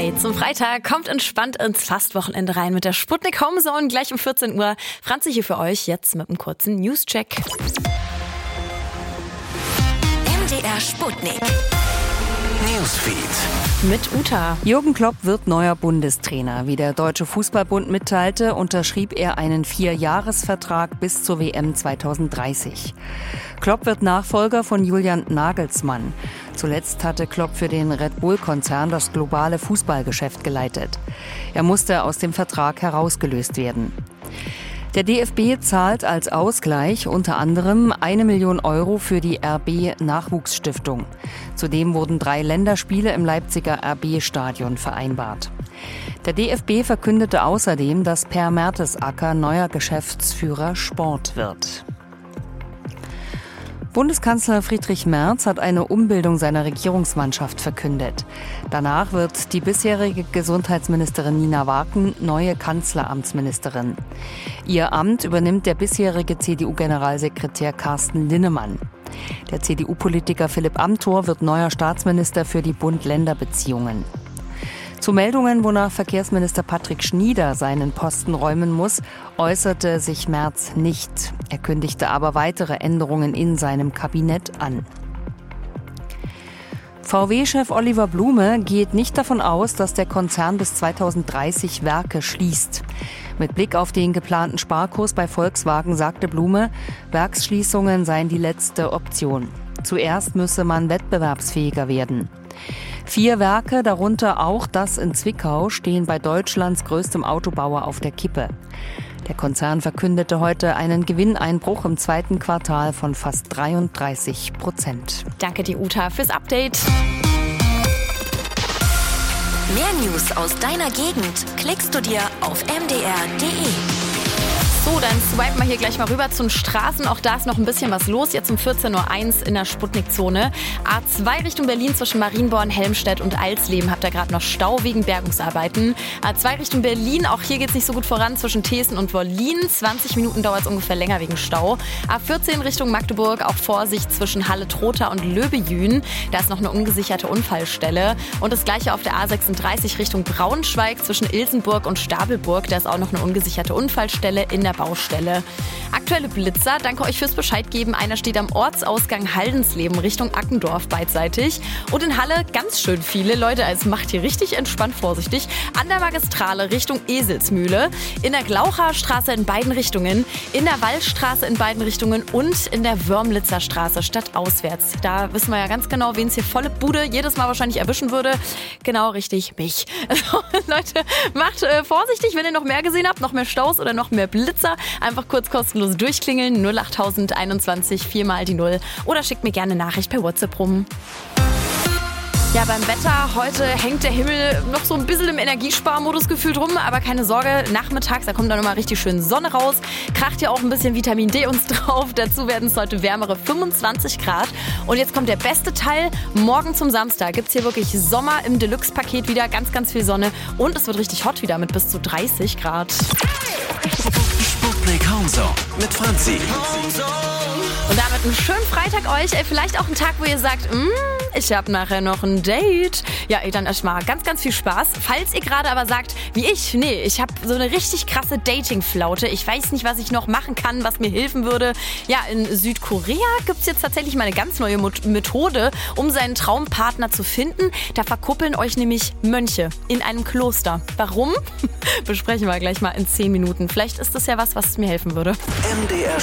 Hi, zum Freitag kommt entspannt ins Fastwochenende rein mit der Sputnik Homezone gleich um 14 Uhr. Franzi hier für euch, jetzt mit einem kurzen News-Check. MDR Sputnik Newsfeed mit Uta. Jürgen Klopp wird neuer Bundestrainer. Wie der Deutsche Fußballbund mitteilte, unterschrieb er einen 4-Jahres-Vertrag bis zur WM 2030. Klopp wird Nachfolger von Julian Nagelsmann. Zuletzt hatte Klopp für den Red Bull-Konzern das globale Fußballgeschäft geleitet. Er musste aus dem Vertrag herausgelöst werden. Der DFB zahlt als Ausgleich unter anderem 1 Million Euro für die RB-Nachwuchsstiftung. Zudem wurden 3 Länderspiele im Leipziger RB-Stadion vereinbart. Der DFB verkündete außerdem, dass Per Mertesacker neuer Geschäftsführer Sport wird. Bundeskanzler Friedrich Merz hat eine Umbildung seiner Regierungsmannschaft verkündet. Danach wird die bisherige Gesundheitsministerin Nina Waken neue Kanzleramtsministerin. Ihr Amt übernimmt der bisherige CDU-Generalsekretär Carsten Linnemann. Der CDU-Politiker Philipp Amthor wird neuer Staatsminister für die Bund-Länder-Beziehungen. Zu Meldungen, wonach Verkehrsminister Patrick Schnieder seinen Posten räumen muss, äußerte sich Merz nicht. Er kündigte aber weitere Änderungen in seinem Kabinett an. VW-Chef Oliver Blume geht nicht davon aus, dass der Konzern bis 2030 Werke schließt. Mit Blick auf den geplanten Sparkurs bei Volkswagen sagte Blume, Werksschließungen seien die letzte Option. Zuerst müsse man wettbewerbsfähiger werden. 4 Werke, darunter auch das in Zwickau, stehen bei Deutschlands größtem Autobauer auf der Kippe. Der Konzern verkündete heute einen Gewinneinbruch im 2. Quartal von fast 33%. Danke dir, Uta, fürs Update. Mehr News aus deiner Gegend klickst du dir auf mdr.de. So, dann swipen wir hier gleich mal rüber zu den Straßen. Auch da ist noch ein bisschen was los. Jetzt um 14.01 Uhr in der Sputnik-Zone. A2 Richtung Berlin zwischen Marienborn, Helmstedt und Alsleben habt ihr gerade noch Stau wegen Bergungsarbeiten. A2 Richtung Berlin, auch hier geht es nicht so gut voran zwischen Thesen und Wollin. 20 Minuten dauert es ungefähr länger wegen Stau. A14 Richtung Magdeburg, auch Vorsicht zwischen Halle-Trotha und Löbejün. Da ist noch eine ungesicherte Unfallstelle. Und das gleiche auf der A36 Richtung Braunschweig zwischen Ilsenburg und Stapelburg. Da ist auch noch eine ungesicherte Unfallstelle in der Baustelle. Aktuelle Blitzer, danke euch fürs Bescheid geben. Einer steht am Ortsausgang Haldensleben Richtung Ackendorf beidseitig. Und in Halle ganz schön viele Leute. Also macht hier richtig entspannt vorsichtig. An der Magistrale Richtung Eselsmühle. In der Glaucherstraße in beiden Richtungen. In der Wallstraße in beiden Richtungen. Und in der Wörmlitzer Straße stadtauswärts. Da wissen wir ja ganz genau, wen es hier volle Bude jedes Mal wahrscheinlich erwischen würde. Genau richtig, mich. Also, Leute, macht vorsichtig, wenn ihr noch mehr gesehen habt. Noch mehr Staus oder noch mehr Blitzer. Einfach kurz kostenlos durchklingeln, 08021 4 mal die 0 oder schickt mir gerne eine Nachricht per WhatsApp rum. Ja, beim Wetter heute hängt der Himmel noch so ein bisschen im Energiesparmodus gefühlt rum, aber keine Sorge, nachmittags, da kommt dann nochmal richtig schön Sonne raus, kracht ja auch ein bisschen Vitamin D uns drauf, dazu werden es heute wärmere 25 Grad und jetzt kommt der beste Teil, morgen zum Samstag gibt es hier wirklich Sommer im Deluxe-Paket wieder, ganz, ganz viel Sonne und es wird richtig hot wieder mit bis zu 30 Grad. Sputnik Homezone mit Franzi. Und damit einen schönen Freitag euch. Vielleicht auch einen Tag, wo ihr sagt, ich habe nachher noch ein Date. Ja, dann erstmal ganz, ganz viel Spaß. Falls ihr gerade aber sagt, wie ich, ich habe so eine richtig krasse Dating-Flaute. Ich weiß nicht, was ich noch machen kann, was mir helfen würde. Ja, in Südkorea gibt es jetzt tatsächlich mal eine ganz neue Methode, um seinen Traumpartner zu finden. Da verkuppeln euch nämlich Mönche in einem Kloster. Warum? Besprechen wir gleich mal in 10 Minuten. Vielleicht ist das ja was mir helfen würde. MDR